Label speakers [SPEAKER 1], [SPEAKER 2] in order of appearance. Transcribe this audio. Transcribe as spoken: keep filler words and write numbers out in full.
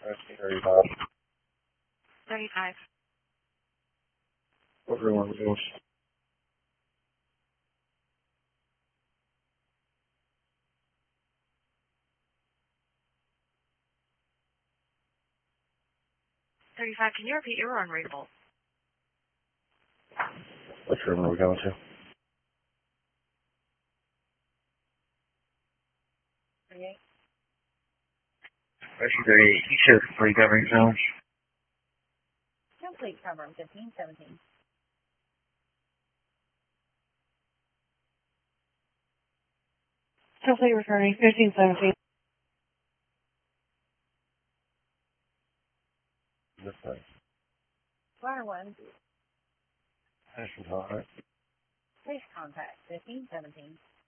[SPEAKER 1] thirty-five.
[SPEAKER 2] thirty-five.
[SPEAKER 1] What room are we doing?
[SPEAKER 2] thirty-five. Can you repeat your run rate?
[SPEAKER 1] Which room are we going to?
[SPEAKER 2] thirty-eight.
[SPEAKER 1] Rescue thirty-eight. You said free covering zone.
[SPEAKER 2] Complete cover on fifteen seventeen. Complete returning fifteen seventeen.
[SPEAKER 1] This way.
[SPEAKER 2] Fire one.
[SPEAKER 1] That's all right.
[SPEAKER 2] Please contact fifteen seventeen.